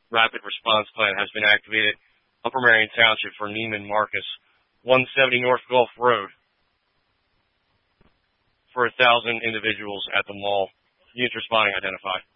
rapid response plan has been activated. Upper Marion Township for Neiman Marcus, 170 North Gulf Road, for 1,000 individuals at the mall. Units responding identified.